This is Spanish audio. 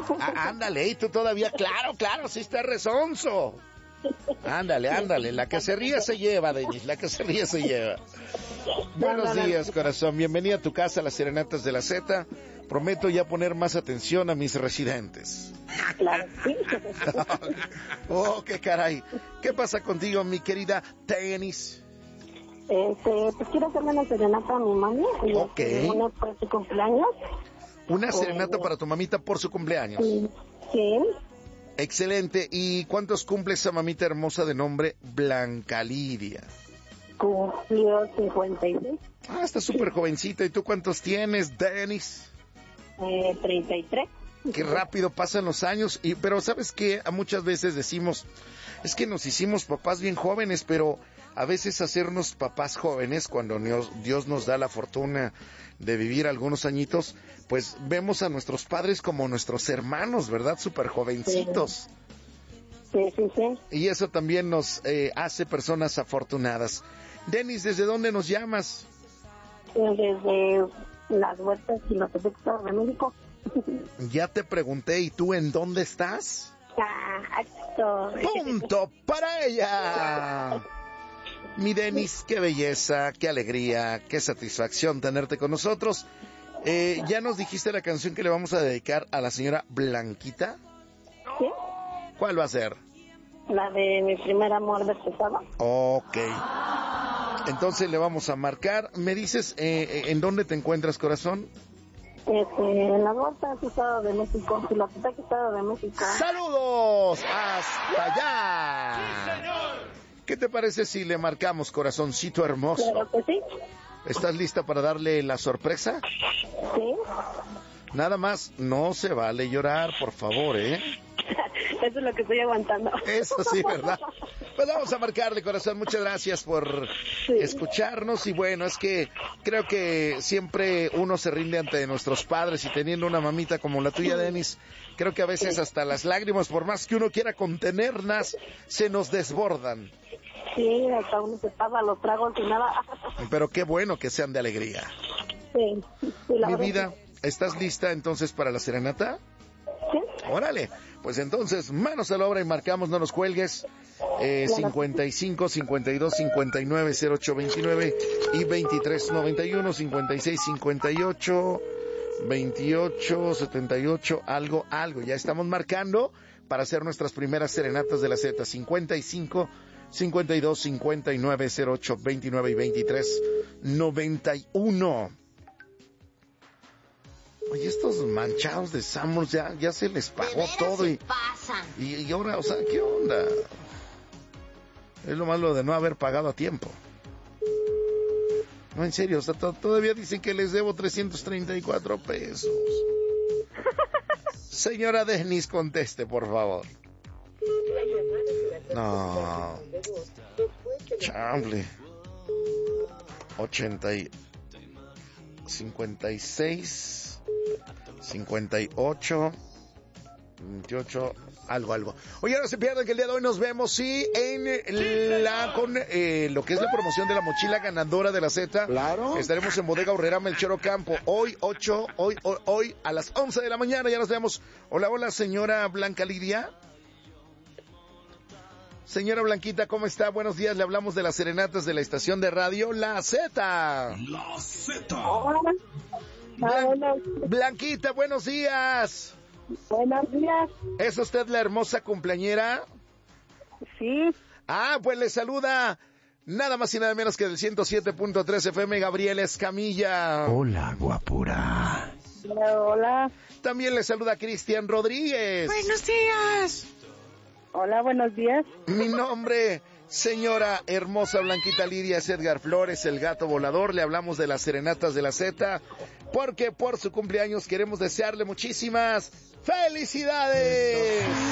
Ah, ándale, y tú todavía, claro, sí está rezonzo. Ándale, la que se ríe se lleva, Denis, la que se ríe se lleva. Buenos días, corazón, bienvenida a tu casa, las Serenatas de la Z. Prometo ya poner más atención a mis residentes. Claro, sí. Oh, qué caray. ¿Qué pasa contigo, mi querida Denis? Pues quiero hacerle una serenata a mi mami. Ok. Una por su cumpleaños. Una serenata para tu mamita por su cumpleaños. Sí. Excelente. ¿Y cuántos cumple esa mamita hermosa de nombre Blanca Lidia? Cumplió 56. Ah, está súper jovencita. ¿Y tú cuántos tienes, Denis? 33. Qué rápido pasan los años. Pero ¿sabes qué? Muchas veces decimos, es que nos hicimos papás bien jóvenes, pero a veces hacernos papás jóvenes, cuando Dios nos da la fortuna de vivir algunos añitos, pues vemos a nuestros padres como nuestros hermanos, ¿verdad? Súper jovencitos. Sí. Y eso también nos hace personas afortunadas. Denis, ¿desde dónde nos llamas? Desde las Huertas y los Efectos de México. Ya te pregunté, ¿y tú en dónde estás? ¡Punto para ella! Mi Denis, qué belleza, qué alegría, qué satisfacción tenerte con nosotros. ¿Ya nos dijiste la canción que le vamos a dedicar a la señora Blanquita? ¿Sí? ¿Cuál va a ser? La de Mi Primer Amor de Pesado. Ok. Entonces le vamos a marcar. ¿Me dices en dónde te encuentras, corazón? En las Huertas, Estado de México. Silotepec, Estado de México. ¡Saludos! ¡Hasta allá! ¡Sí, señor! ¿Qué te parece si le marcamos, corazoncito hermoso? Claro que sí. ¿Estás lista para darle la sorpresa? Sí. Nada más, no se vale llorar, por favor, ¿eh? Eso es lo que estoy aguantando. Eso sí, ¿verdad? Pues vamos a marcarle, corazón. Muchas gracias por escucharnos. Y bueno, es que creo que siempre uno se rinde ante nuestros padres, y teniendo una mamita como la tuya, Denis, creo que a veces hasta las lágrimas, por más que uno quiera contenerlas, se nos desbordan. Sí, hasta uno se pasa los tragos y nada. Pero qué bueno que sean de alegría. Sí. Mi vida, ¿estás lista entonces para la serenata? Sí. Órale, pues entonces, manos a la obra y marcamos, no nos cuelgues. 55 52 59 08 29 y 23 91 56 58 28 78 algo. Ya estamos marcando para hacer nuestras primeras serenatas de la Z. 55 52 59 08 29 y 23 91. Oye, estos manchados de Samuels ya se les pagó todo y ahora, o sea, ¿qué onda? Es lo malo de no haber pagado a tiempo. No, en serio, o sea, todavía dicen que les debo 334 pesos. Señora Denis, conteste, por favor. No. Chamble. 56 58 28 algo. Oye, no se pierdan que el día de hoy nos vemos, sí, en con lo que es la promoción de la mochila ganadora de la Z. Claro. Estaremos en Bodega Aurrerá Melchor Ocampo hoy a las 11 de la mañana. Ya nos vemos. Hola, señora Blanca Lidia. Señora Blanquita, ¿cómo está? Buenos días, le hablamos de las serenatas de la estación de radio La Z. La Z. Hola. Blanquita, buenos días. Buenos días. ¿Es usted la hermosa cumpleañera? Sí. Ah, pues le saluda nada más y nada menos que del 107.3 FM Gabriel Escamilla. Hola, guapura. Hola. También le saluda Cristian Rodríguez. Buenos días. Hola, buenos días. Mi nombre, señora hermosa Blanquita Lidia, es Edgar Flores, el gato volador. Le hablamos de las serenatas de la Z, porque por su cumpleaños queremos desearle muchísimas felicidades.